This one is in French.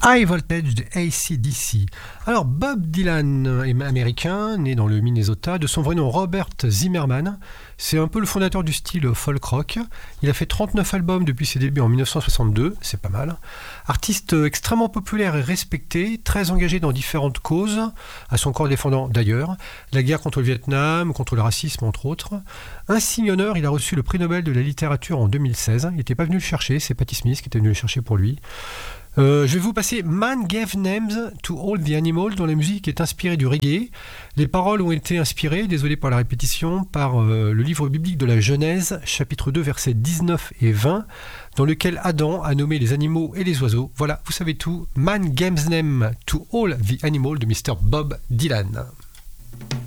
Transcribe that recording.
High Voltage de AC/DC. Alors Bob Dylan est américain, né dans le Minnesota, de son vrai nom Robert Zimmerman. C'est un peu le fondateur du style folk rock. Il a fait 39 albums depuis ses débuts en 1962, c'est pas mal. Artiste extrêmement populaire et respecté, très engagé dans différentes causes, à son corps défendant d'ailleurs, la guerre contre le Vietnam, contre le racisme entre autres. Insigne honneur, il a reçu le prix Nobel de la littérature en 2016. Il n'était pas venu le chercher, c'est Patti Smith qui était venu le chercher pour lui. Je vais vous passer Man Gave Names to All the Animals, dont la musique est inspirée du reggae. Les paroles ont été inspirées, désolé pour la répétition, par le livre biblique de la Genèse, chapitre 2, versets 19 et 20, dans lequel Adam a nommé les animaux et les oiseaux. Voilà, vous savez tout. Man Gave Names to All the Animals de Mr. Bob Dylan.